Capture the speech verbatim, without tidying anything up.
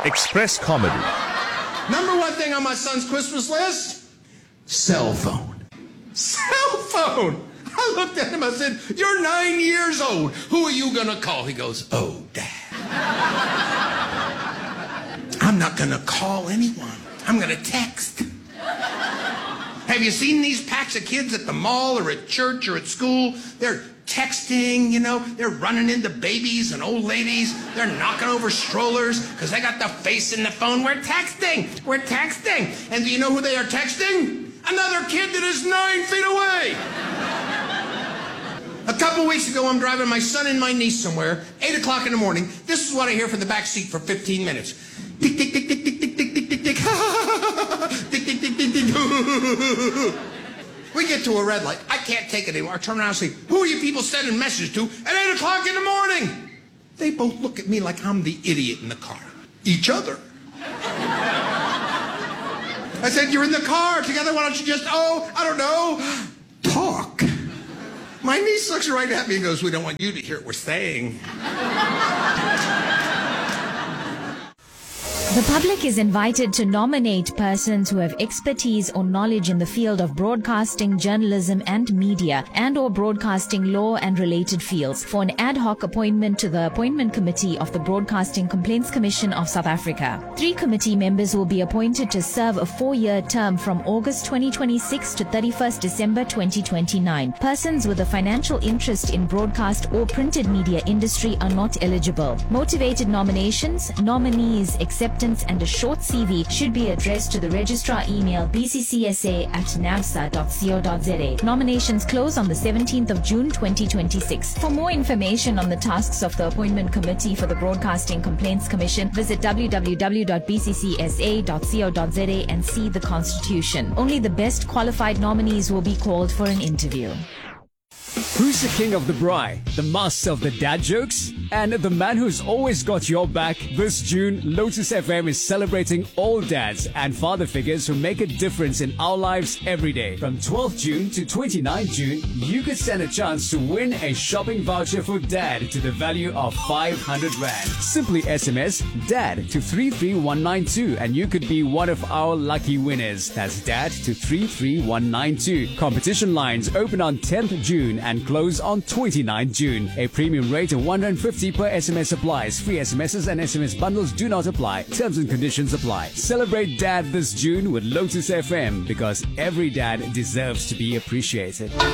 express comedy. Number one thing on my son's Christmas list? Cell phone. Cell phone! I looked at him, I said, you're nine years old. Who are you gonna call? He goes, oh, Dad. I'm not gonna call anyone. I'm gonna text. Have you seen these packs of kids at the mall or at church or at school? They're texting, you know, they're running into babies and old ladies. They're knocking over strollers because they got the face in the phone. We're texting. We're texting. And do you know who they are texting? Another kid that is nine feet away. A couple weeks ago, I'm driving my son and my niece somewhere, eight o'clock in the morning. This is what I hear from the back seat for fifteen minutes. Tick, tick, tick, tick, tick, tick, tick, tick, tick, tick. Tick, tick, tick, tick, tick. We get to a red light. I can't take it anymore. I turn around and say, who are you people sending messages to at eight o'clock in the morning? They both look at me like I'm the idiot in the car. Each other. I said, you're in the car together. Why don't you just, oh, I don't know, talk. My niece looks right at me and goes, we don't want you to hear what we're saying. The public is invited to nominate persons who have expertise or knowledge in the field of broadcasting, journalism and media and or broadcasting law and related fields for an ad hoc appointment to the Appointment Committee of the Broadcasting Complaints Commission of South Africa. Three committee members will be appointed to serve a four-year term from August twenty twenty-six to thirty-first December twenty twenty-nine. Persons with a financial interest in broadcast or printed media industry are not eligible. Motivated nominations, nominees, acceptance and a short C V should be addressed to the registrar email b c c s a at navsa dot co dot z a. Nominations close on the seventeenth of June twenty twenty-six. For more information on the tasks of the Appointment Committee for the Broadcasting Complaints Commission, visit w w w dot b c c s a dot co dot z a and see the Constitution. Only the best qualified nominees will be called for an interview. Who's the king of the braai, the master of the dad jokes, and the man who's always got your back? This June, Lotus F M is celebrating all dads and father figures who make a difference in our lives every day. From twelfth June to twenty-ninth June, you could stand a chance to win a shopping voucher for dad to the value of five hundred rand. Simply S M S DAD to three three one nine two and you could be one of our lucky winners. That's DAD to three three one nine two. Competition lines open on tenth June and close on twenty-ninth June. A premium rate of one hundred fifty per S M S applies. Free S M Ses and S M S bundles do not apply. Terms and conditions apply. Celebrate Dad this June with Lotus F M because every dad deserves to be appreciated.